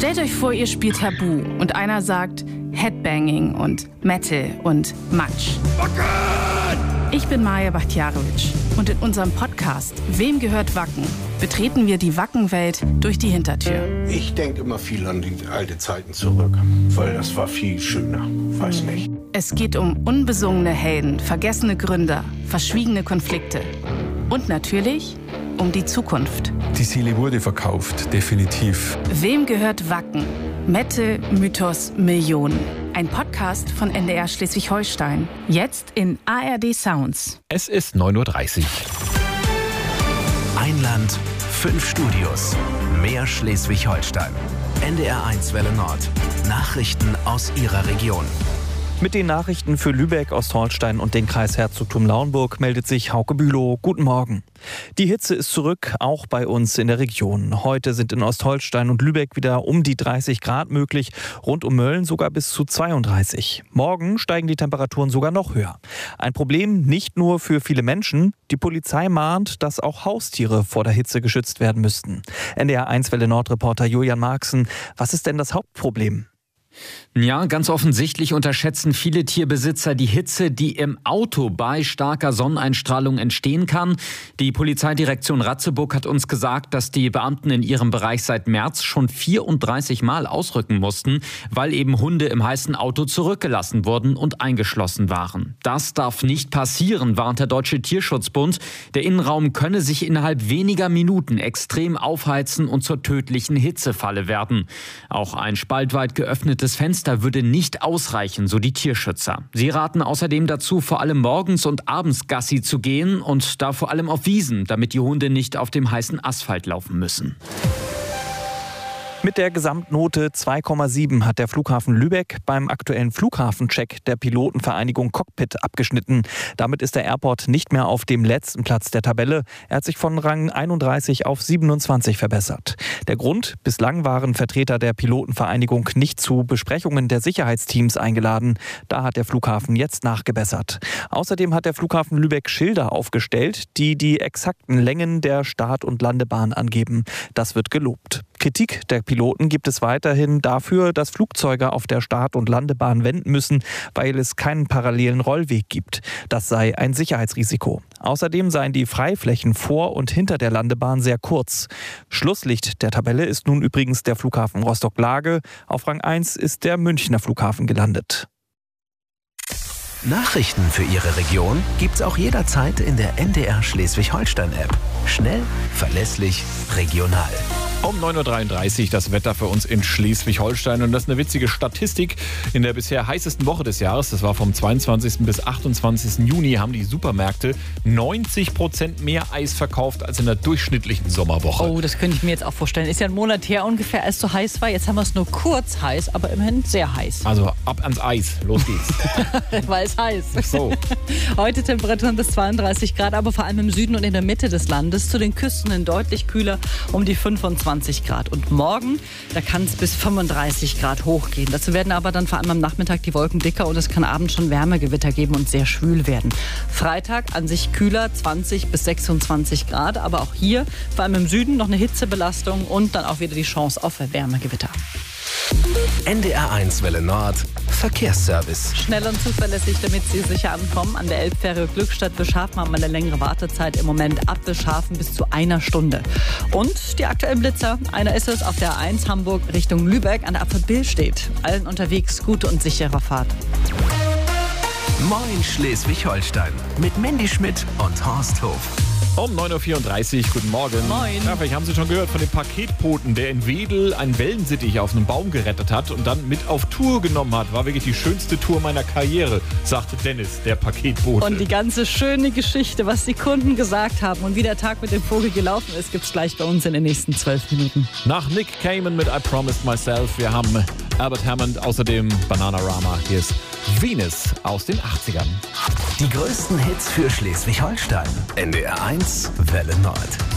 Stellt euch vor, ihr spielt Tabu und einer sagt Headbanging und Metal und Matsch. Ich bin Maja Bakhtiarovic und in unserem Podcast Wem gehört Wacken? Betreten wir die Wackenwelt durch die Hintertür. Ich denke immer viel an die alten Zeiten zurück, weil das war viel schöner. Weiß nicht. Es geht um unbesungene Helden, vergessene Gründer, verschwiegene Konflikte und natürlich um die Zukunft. Die Seele wurde verkauft, definitiv. Wem gehört Wacken? Metal, Mythos, Millionen. Ein Podcast von NDR Schleswig-Holstein. Jetzt in ARD Sounds. Es ist 9:30 Uhr. Ein Land, 5 Studios. Mehr Schleswig-Holstein. NDR1 Welle Nord. Nachrichten aus Ihrer Region. Mit den Nachrichten für Lübeck, Ostholstein und den Kreis Herzogtum Lauenburg meldet sich Hauke Bülow. Guten Morgen. Die Hitze ist zurück, auch bei uns in der Region. Heute sind in Ostholstein und Lübeck wieder um die 30 Grad möglich, rund um Mölln sogar bis zu 32. Morgen steigen die Temperaturen sogar noch höher. Ein Problem nicht nur für viele Menschen. Die Polizei mahnt, dass auch Haustiere vor der Hitze geschützt werden müssten. NDR1 Welle Nord-Reporter Julian Marxen, was ist denn das Hauptproblem? Ja, ganz offensichtlich unterschätzen viele Tierbesitzer die Hitze, die im Auto bei starker Sonneneinstrahlung entstehen kann. Die Polizeidirektion Ratzeburg hat uns gesagt, dass die Beamten in ihrem Bereich seit März schon 34 Mal ausrücken mussten, weil eben Hunde im heißen Auto zurückgelassen wurden und eingeschlossen waren. Das darf nicht passieren, warnt der Deutsche Tierschutzbund. Der Innenraum könne sich innerhalb weniger Minuten extrem aufheizen und zur tödlichen Hitzefalle werden. Auch ein spaltweit geöffnetes Fenster würde nicht ausreichen, so die Tierschützer. Sie raten außerdem dazu, vor allem morgens und abends Gassi zu gehen und da vor allem auf Wiesen, damit die Hunde nicht auf dem heißen Asphalt laufen müssen. Mit der Gesamtnote 2,7 hat der Flughafen Lübeck beim aktuellen Flughafencheck der Pilotenvereinigung Cockpit abgeschnitten. Damit ist der Airport nicht mehr auf dem letzten Platz der Tabelle. Er hat sich von Rang 31 auf 27 verbessert. Der Grund? Bislang waren Vertreter der Pilotenvereinigung nicht zu Besprechungen der Sicherheitsteams eingeladen. Da hat der Flughafen jetzt nachgebessert. Außerdem hat der Flughafen Lübeck Schilder aufgestellt, die die exakten Längen der Start- und Landebahn angeben. Das wird gelobt. Kritik der Piloten gibt es weiterhin dafür, dass Flugzeuge auf der Start- und Landebahn wenden müssen, weil es keinen parallelen Rollweg gibt. Das sei ein Sicherheitsrisiko. Außerdem seien die Freiflächen vor und hinter der Landebahn sehr kurz. Schlusslicht der Tabelle ist nun übrigens der Flughafen Rostock-Lage. Auf Rang 1 ist der Münchner Flughafen gelandet. Nachrichten für Ihre Region gibt's auch jederzeit in der NDR Schleswig-Holstein-App. Schnell, verlässlich, regional. Um 9:33 Uhr das Wetter für uns in Schleswig-Holstein. Und das ist eine witzige Statistik. In der bisher heißesten Woche des Jahres, das war vom 22. bis 28. Juni, haben die Supermärkte 90% mehr Eis verkauft als in der durchschnittlichen Sommerwoche. Oh, das könnte ich mir jetzt auch vorstellen. Ist ja ein Monat her ungefähr, als es so heiß war. Jetzt haben wir es nur kurz heiß, aber immerhin sehr heiß. Also ab ans Eis, los geht's. Weil es heiß. So. Heute Temperaturen bis 32 Grad, aber vor allem im Süden und in der Mitte des Landes. Zu den Küsten hin deutlich kühler, um die 25 Grad. Und morgen, da kann es bis 35 Grad hochgehen. Dazu werden aber dann vor allem am Nachmittag die Wolken dicker und es kann abends schon Wärmegewitter geben und sehr schwül werden. Freitag an sich kühler, 20 bis 26 Grad, aber auch hier, vor allem im Süden, noch eine Hitzebelastung und dann auch wieder die Chance auf Wärmegewitter. NDR1 Welle Nord, Verkehrsservice. Schnell und zuverlässig, damit Sie sicher ankommen. An der Elbfähre Glückstadt-Bischhafen haben wir eine längere Wartezeit im Moment ab Bischhafen bis zu 1 Stunde. Und die aktuellen Blitzer. Einer ist es auf der A1 Hamburg Richtung Lübeck an der Abfahrt Billstedt. Allen unterwegs gute und sichere Fahrt. Moin Schleswig-Holstein mit Mandy Schmidt und Horst Hof. Um 9:34 Uhr, guten Morgen. Moin. Ja, vielleicht haben Sie schon gehört von dem Paketboten, der in Wedel einen Wellensittich auf einem Baum gerettet hat und dann mit auf Tour genommen hat. War wirklich die schönste Tour meiner Karriere, sagte Dennis, der Paketbote. Und die ganze schöne Geschichte, was die Kunden gesagt haben und wie der Tag mit dem Vogel gelaufen ist, gibt's gleich bei uns in den nächsten 12 Minuten. Nach Nick Cayman mit I Promised Myself. Wir haben Albert Hammond, außerdem Bananarama. Hier ist Venus aus den 80ern. Die größten Hits für Schleswig-Holstein. NDR1 Welle Nord.